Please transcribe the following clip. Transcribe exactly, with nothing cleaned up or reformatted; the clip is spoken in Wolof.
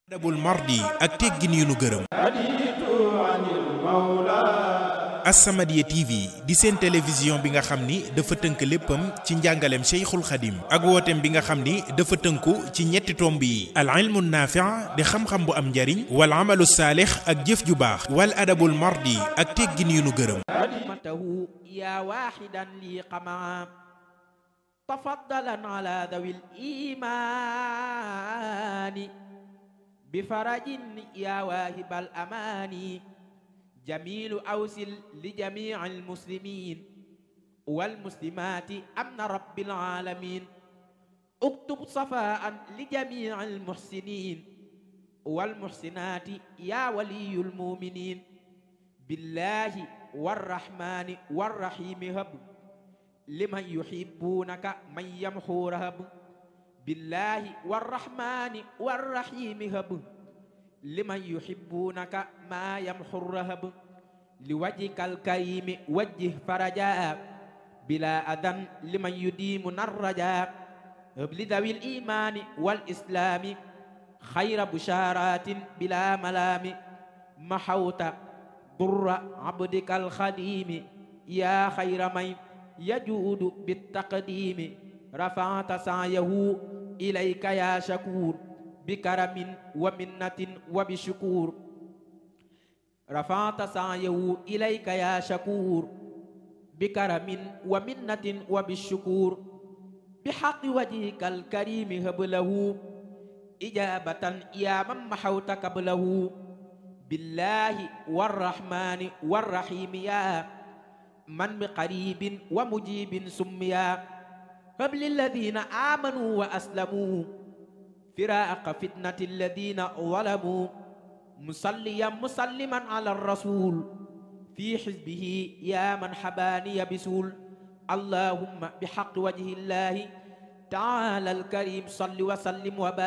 adabul mardi ak teggin yu nu gërëm. As-Samadiyya T V di seen télévision bi nga xam ni dafa tënk léppam ci njàngaleem Cheikhul Khadim ak wooteem bi nga xam ni dafa tënku ci ñetti tomb yi al ilmu naafi' di xam-xam bu am njariñ wal amalu saalix ak jëf ju baax wal adabul mardi ak teggin yu nu gërëm. يا واحدا لي قمعا تفضلا على ذوي الإيمان بفرج يا واهب الأمان جميل أوصل لجميع المسلمين والمسلمات أمن رب العالمين اكتب صفاء لجميع المحسنين والمحسنات يا ولي المؤمنين بالله والرحمن والرحيم هب لمن يحبونك من يمحو رهب بالله والرحمن والرحيم هب لمن يحبونك ما يمحو الرهب لوجهك الكريم وجه فرجاء بلا أذى لمن يديمنا الرجاء هب لذوي الإيمان والإسلام خير بشارات بلا ملام محوت ضر عبدك الخديم يا خير من يجود بالتقديم رفعت سعيه إليك يا شكور بكرم ومنة وبشكور رفعت سعيه إليك يا شكور بكرم ومنة وبالشكور بحق وجهك الكريم هب له إجابة يا من محوت قبله بالله والرحمن والرحيم يا من بقريب ومجيب سميا هب للذين آمنوا وأسلموا فراق فتنة الذين ظلموا مصليا مسلما على الرسول في حزبه يا من حباني بسول اللهم بحق وجه الله تعالى الكريم صل وسلم وبارك